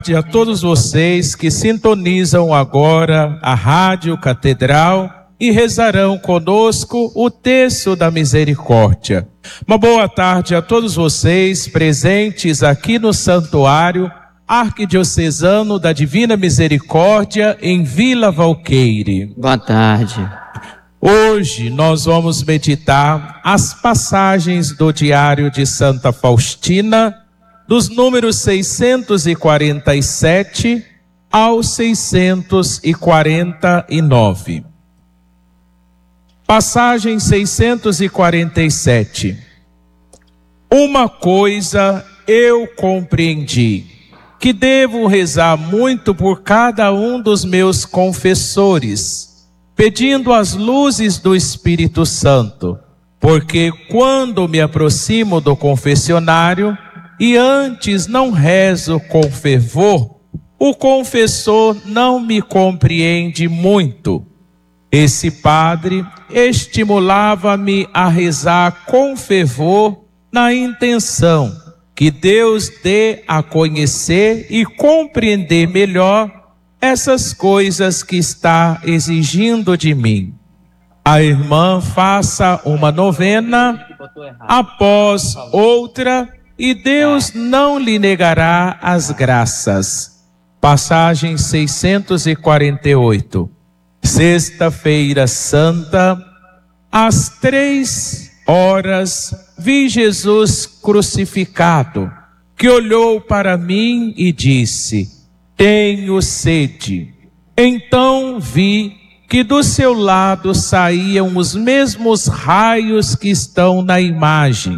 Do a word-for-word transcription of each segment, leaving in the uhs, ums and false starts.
E a todos vocês que sintonizam agora a Rádio Catedral e rezarão conosco o Terço da Misericórdia. Uma boa tarde a todos vocês presentes aqui no Santuário Arquidiocesano da Divina Misericórdia em Vila Valqueire. Boa tarde. Hoje nós vamos meditar as passagens do Diário de Santa Faustina, dos números seiscentos e quarenta e sete ao seiscentos e quarenta e nove. Passagem seiscentos e quarenta e sete. Uma coisa eu compreendi, que devo rezar muito por cada um dos meus confessores, pedindo as luzes do Espírito Santo, porque quando me aproximo do confessionário, e antes não rezo com fervor, o confessor não me compreende muito. Esse padre estimulava-me a rezar com fervor na intenção que Deus dê a conhecer e compreender melhor essas coisas que está exigindo de mim. A irmã faça uma novena após outra, e Deus não lhe negará as graças. Passagem seiscentos e quarenta e oito. Sexta-feira Santa, às três horas, vi Jesus crucificado, que olhou para mim e disse: tenho sede. Então vi que do seu lado saíam os mesmos raios que estão na imagem.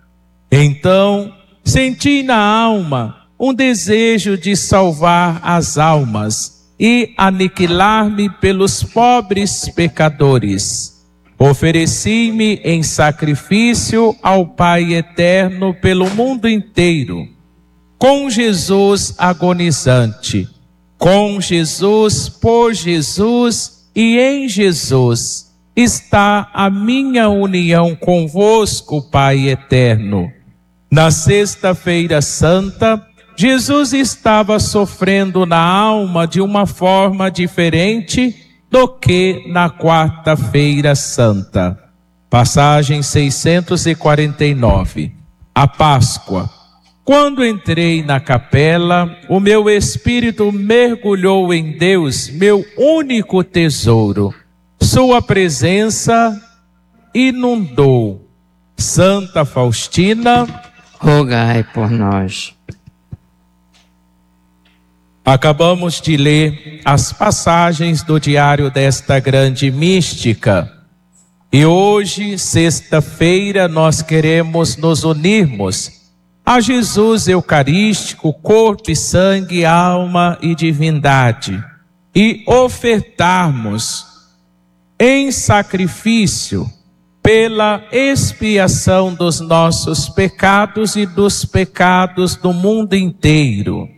Então senti na alma um desejo de salvar as almas e aniquilar-me pelos pobres pecadores. Ofereci-me em sacrifício ao Pai Eterno pelo mundo inteiro. Com Jesus agonizante, com Jesus, por Jesus e em Jesus, está a minha união convosco, Pai Eterno. Na Sexta-feira Santa, Jesus estava sofrendo na alma de uma forma diferente do que na Quarta-feira Santa. Passagem seiscentos e quarenta e nove. A Páscoa. Quando entrei na capela, o meu espírito mergulhou em Deus, meu único tesouro. Sua presença inundou. Santa Faustina, rogai por nós. Acabamos de ler as passagens do diário desta grande mística. E hoje, sexta-feira, nós queremos nos unirmos a Jesus Eucarístico, corpo e sangue, alma e divindade, e ofertarmos em sacrifício pela expiação dos nossos pecados e dos pecados do mundo inteiro.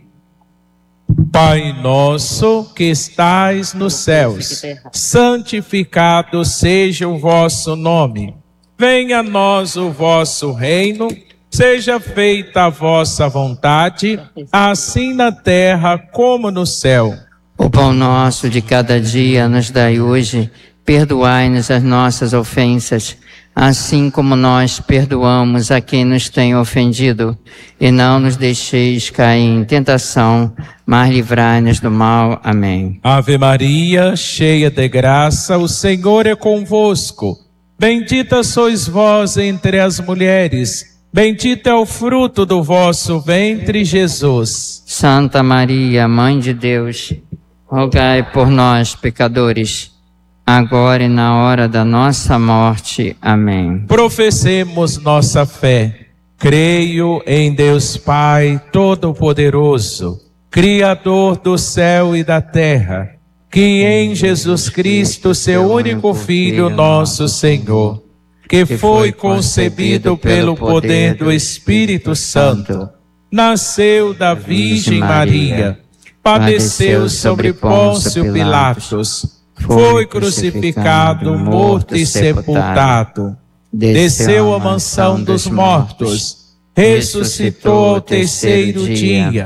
Pai nosso que estais nos céus, santificado seja o vosso nome. Venha a nós o vosso reino, seja feita a vossa vontade, assim na terra como no céu. O pão nosso de cada dia nos dai hoje. Perdoai-nos as nossas ofensas, assim como nós perdoamos a quem nos tem ofendido. E não nos deixeis cair em tentação, mas livrai-nos do mal. Amém. Ave Maria, cheia de graça, o Senhor é convosco. Bendita sois vós entre as mulheres, bendito é o fruto do vosso ventre, Jesus. Santa Maria, Mãe de Deus, rogai por nós, pecadores, agora e na hora da nossa morte. Amém. Professemos nossa fé. Creio em Deus Pai Todo-Poderoso, Criador do céu e da terra, que em Jesus Cristo, seu único Filho, nosso Senhor, que foi concebido pelo poder do Espírito Santo, nasceu da Virgem Maria, padeceu sobre Pôncio Pilatos, foi crucificado, morto e sepultado, desceu à mansão dos mortos, ressuscitou ao terceiro dia,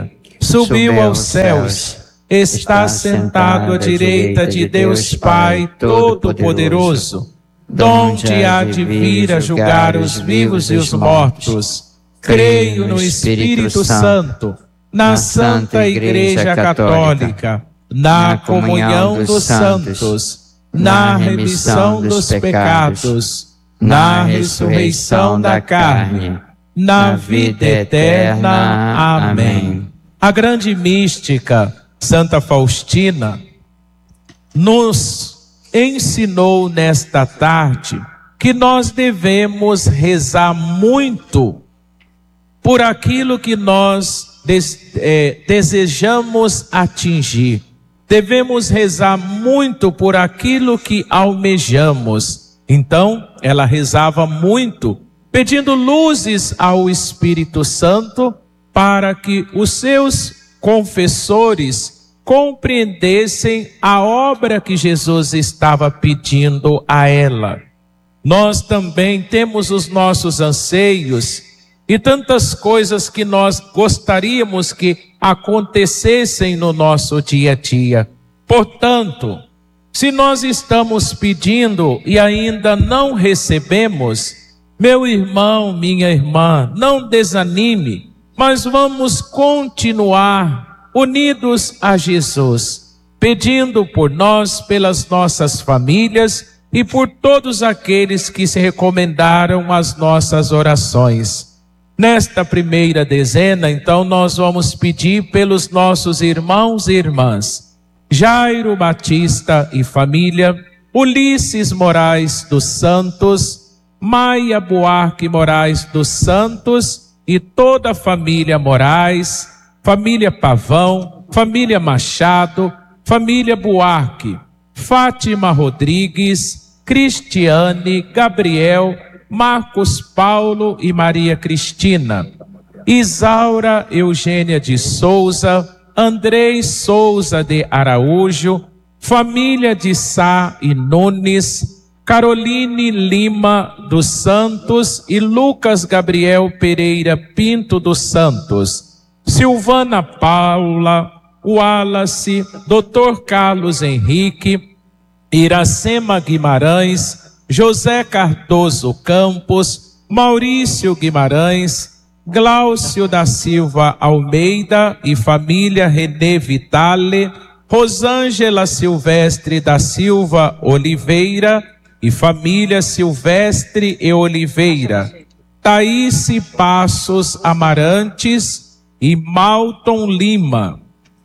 subiu aos céus, está sentado à direita de Deus Pai Todo-Poderoso, donde há de vir a julgar os vivos e os mortos. Creio no Espírito Santo, na Santa Igreja Católica, na comunhão dos santos, na remissão dos pecados, na ressurreição da carne, na vida eterna. Amém. A grande mística Santa Faustina nos ensinou nesta tarde que nós devemos rezar muito por aquilo que nós des, é, desejamos atingir. Devemos rezar muito por aquilo que almejamos. Então, ela rezava muito, pedindo luzes ao Espírito Santo para que os seus confessores compreendessem a obra que Jesus estava pedindo a ela. Nós também temos os nossos anseios e tantas coisas que nós gostaríamos que acontecessem no nosso dia a dia. Portanto, se nós estamos pedindo e ainda não recebemos, meu irmão, minha irmã, não desanime, mas vamos continuar unidos a Jesus, pedindo por nós, pelas nossas famílias e por todos aqueles que se recomendaram às nossas orações. Nesta primeira dezena, então, nós vamos pedir pelos nossos irmãos e irmãs, Jairo Batista e família, Ulisses Moraes dos Santos, Maia Buarque Moraes dos Santos e toda a família Moraes, família Pavão, família Machado, família Buarque, Fátima Rodrigues, Cristiane, Gabriel, Marcos Paulo e Maria Cristina, Isaura Eugênia de Souza, Andrei Souza de Araújo, família de Sá e Nunes, Caroline Lima dos Santos e Lucas Gabriel Pereira Pinto dos Santos, Silvana Paula, Wallace, doutor Carlos Henrique, Iracema Guimarães, José Cardoso Campos, Maurício Guimarães, Glaucio da Silva Almeida e família René Vitale, Rosângela Silvestre da Silva Oliveira e família Silvestre e Oliveira, Thaíse Passos Amarantes e Malton Lima,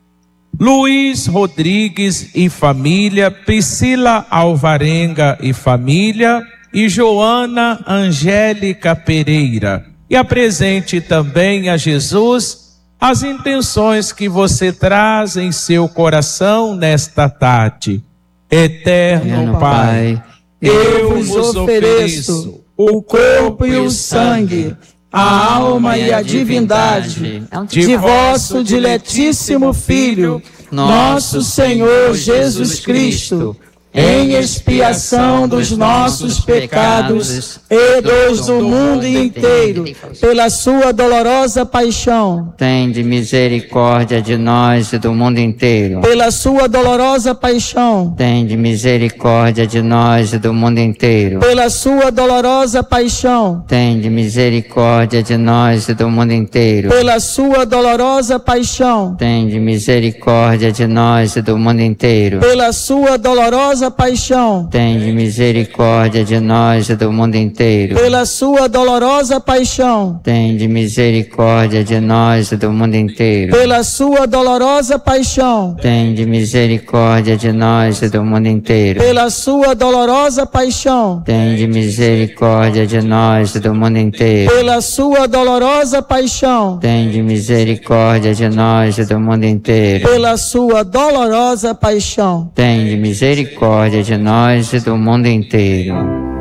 Luiz Rodrigues e família, Priscila Alvarenga e família e Joana Angélica Pereira. E apresente também a Jesus as intenções que você traz em seu coração nesta tarde. Eterno Pai, eu vos ofereço o corpo e o sangue, a alma e a divindade de vosso diletíssimo Filho, nosso Senhor Jesus Cristo, em expiação dos nossos pecados e dos do mundo inteiro, pela sua dolorosa paixão. Tende misericórdia de nós e do mundo inteiro. Pela sua dolorosa paixão. Tende misericórdia de nós e do mundo inteiro. Pela sua dolorosa paixão. Tende misericórdia de nós e do mundo inteiro. Pela sua dolorosa paixão. Tende misericórdia de nós e do mundo inteiro. Pela sua dolorosa paixão. Tende misericórdia de nós e do mundo inteiro. Pela sua dolorosa paixão. Tende misericórdia de nós e do mundo inteiro. Pela sua dolorosa paixão. Tende misericórdia de nós e do mundo inteiro. Pela sua dolorosa paixão. Tende misericórdia de nós e do mundo inteiro. Pela sua dolorosa paixão. Tende misericórdia de nós e do mundo inteiro. Pela sua dolorosa paixão. Tende misericórdia de nós e do mundo inteiro.